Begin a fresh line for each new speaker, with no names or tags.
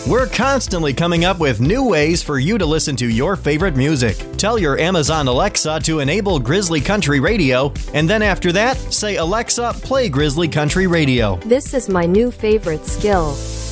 We're constantly coming up with new ways for you to listen to your favorite music. Tell your Amazon Alexa to enable Grizzly Country Radio, and then after that, say, "Alexa, play Grizzly Country Radio."
This is my new favorite skill.